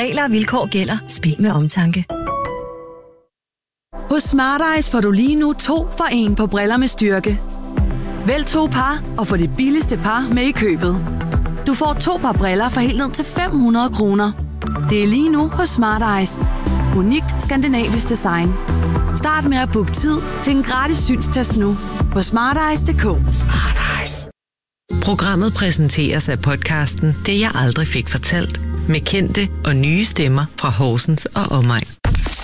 Regler og vilkår gælder. Spil med omtanke. Hos Smart Eyes får du lige nu 2 for 1 på briller med styrke. Vælg 2 par og få det billigste par med i købet. Du får 2 par briller for helt ned til 500 kroner. Det er lige nu hos Smart Eyes. Unikt skandinavisk design. Start med at booke tid til en gratis synstest nu på smarteyes.dk. Smart Eyes. Programmet præsenteres af podcasten Det jeg aldrig fik fortalt, med kendte og nye stemmer fra Horsens og omegn.